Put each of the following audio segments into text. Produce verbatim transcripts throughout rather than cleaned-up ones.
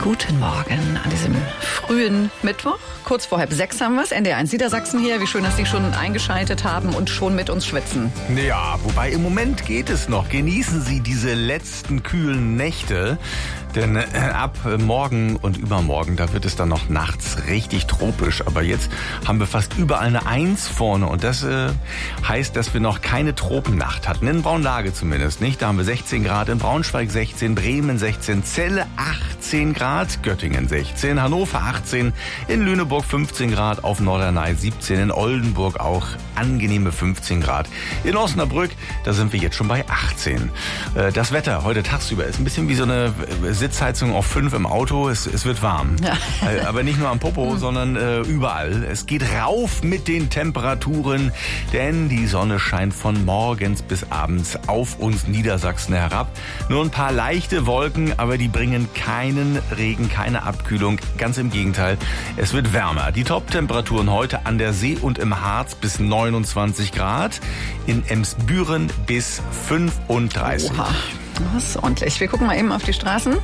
Guten Morgen an diesem frühen Mittwoch. Kurz vor halb sechs haben wir es. N D R eins Niedersachsen hier. Wie schön, dass Sie schon eingeschaltet haben und schon mit uns schwitzen. Ja, wobei im Moment geht es noch. Genießen Sie diese letzten kühlen Nächte. Denn äh, ab morgen und übermorgen, da wird es dann noch nachts richtig tropisch. Aber jetzt haben wir fast überall eine Eins vorne. Und das äh, heißt, dass wir noch keine Tropennacht hatten. In Braunlage zumindest nicht. Da haben wir sechzehn Grad, in Braunschweig sechzehn, Bremen sechzehn, Celle achtzehn Grad, Göttingen sechzehn, Hannover achtzehn, in Lüneburg fünfzehn Grad, auf Norderney siebzehn, in Oldenburg auch angenehme fünfzehn Grad. In Osnabrück, da sind wir jetzt schon bei achtzehn. Äh, das Wetter heute tagsüber ist ein bisschen wie so eine Sitzheizung auf fünf im Auto. Es, es wird warm. Ja. Äh, aber nicht nur am Popo, sondern äh, überall. Es geht rauf mit den Temperaturen, denn die Sonne scheint von morgens bis abends auf uns Niedersachsen herab. Nur ein paar leichte Wolken, aber die bringen keinen Regen, keine Abkühlung. Ganz im Gegenteil, es wird wärmer. Die Top-Temperaturen heute an der See und im Harz bis neunundzwanzig Grad, in Emsbüren bis fünfunddreißig. Oha, das ist ordentlich. Wir gucken mal eben auf die Straßen.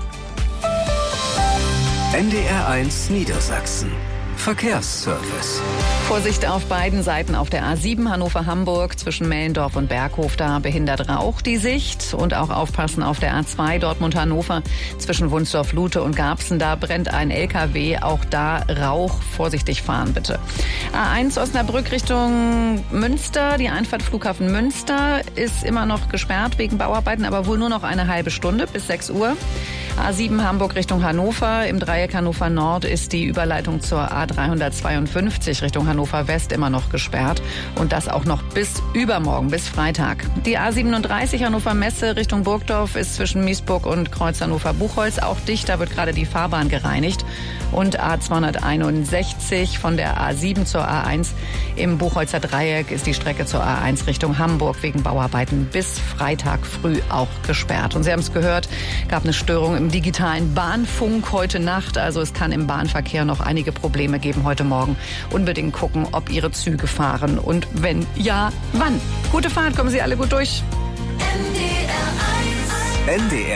N D R eins Niedersachsen. Verkehrsservice. Vorsicht auf beiden Seiten auf der A sieben Hannover-Hamburg zwischen Mellendorf und Berghof. Da behindert Rauch die Sicht. Und auch aufpassen auf der A zwei Dortmund-Hannover zwischen Wunsdorf-Lute und Garbsen. Da brennt ein L K W. Auch da Rauch. Vorsichtig fahren bitte. A eins Osnabrück Richtung Münster. Die Einfahrt Flughafen Münster ist immer noch gesperrt wegen Bauarbeiten, aber wohl nur noch eine halbe Stunde bis sechs Uhr. A sieben Hamburg Richtung Hannover. Im Dreieck Hannover Nord ist die Überleitung zur A dreihundertzweiundfünfzig Richtung Hannover West immer noch gesperrt. Und das auch noch bis übermorgen, bis Freitag. Die A siebenunddreißig Hannover Messe Richtung Burgdorf ist zwischen Miesburg und Kreuz Hannover Buchholz auch dicht. Da wird gerade die Fahrbahn gereinigt. Und A zweihunderteinundsechzig von der A sieben zur A eins im Buchholzer Dreieck ist die Strecke zur A eins Richtung Hamburg wegen Bauarbeiten bis Freitag früh auch gesperrt. Und Sie haben es gehört, gab eine Störung im digitalen Bahnfunk heute Nacht. Also es kann im Bahnverkehr noch einige Probleme geben heute Morgen. Unbedingt gucken, ob Ihre Züge fahren und wenn ja, wann. Gute Fahrt, kommen Sie alle gut durch. N D R eins. N D R